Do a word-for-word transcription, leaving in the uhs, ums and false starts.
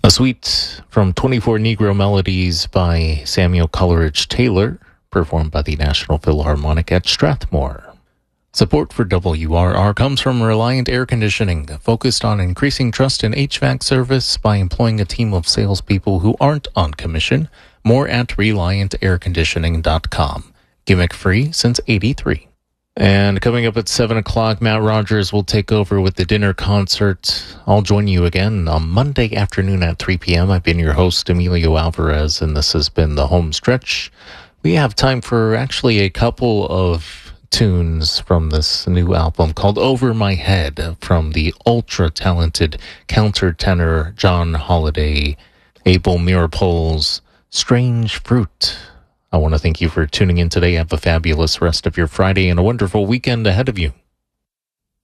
A suite from twenty-four Negro Melodies by Samuel Coleridge Taylor, performed by the National Philharmonic at Strathmore. Support for W R R comes from Reliant Air Conditioning, focused on increasing trust in H V A C service by employing a team of salespeople who aren't on commission. More at reliant air conditioning dot com. Gimmick free since eighty-three. And coming up at seven o'clock, Matt Rogers will take over with the dinner concert. I'll join you again on Monday afternoon at three p.m. I've been your host, Emilio Alvarez, and this has been The Home Stretch. We have time for actually a couple of tunes from this new album called Over My Head from the ultra-talented countertenor John Holiday, Abel Mirapol's Strange Fruit. I want to thank you for tuning in today. Have a fabulous rest of your Friday and a wonderful weekend ahead of you.